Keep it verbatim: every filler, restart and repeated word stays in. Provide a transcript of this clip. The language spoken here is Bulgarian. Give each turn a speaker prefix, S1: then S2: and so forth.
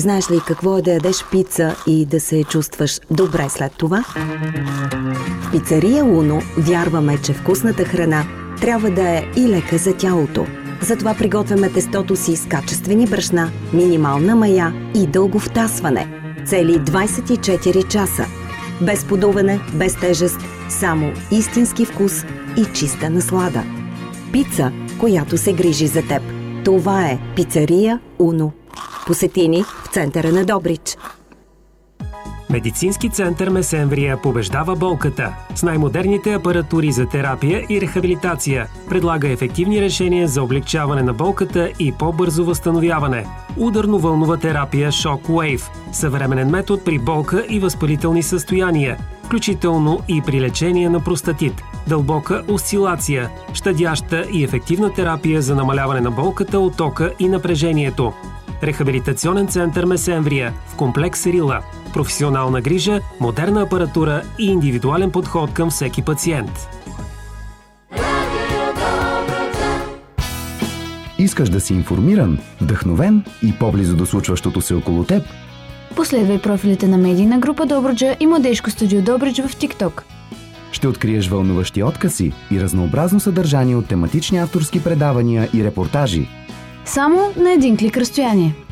S1: Знаеш ли какво е да ядеш пица и да се чувстваш добре след това? В пицария Уно вярваме, че вкусната храна трябва да е и лека за тялото. Затова приготвяме тестото си с качествени брашна, минимална мая и дълго втасване. Цели двайсет и четири часа. Без подуване, без тежест, само истински вкус и чиста наслада. Пица, която се грижи за теб. Това е пицария Уно. Посети ни в центъра на Добрич.
S2: Медицински център Месемврия побеждава болката. С най-модерните апаратури за терапия и рехабилитация предлага ефективни решения за облегчаване на болката и по-бързо възстановяване. Ударно-вълнова терапия Shockwave – съвременен метод при болка и възпалителни състояния, включително и при лечение на простатит. Дълбока осцилация, щадяща и ефективна терапия за намаляване на болката, оттока и напрежението. Рехабилитационен център Месемврия в комплекс Рила. Професионална грижа, модерна апаратура и индивидуален подход към всеки пациент.
S3: Искаш да си информиран, вдъхновен и по-близо до случващото се около теб?
S4: Последвай профилите на медийна група Добруджа и Младежко студио Добрич в TikTok.
S3: Ще откриеш вълнуващи откази и разнообразно съдържание от тематични авторски предавания и репортажи.
S4: Само на един клик разстояние.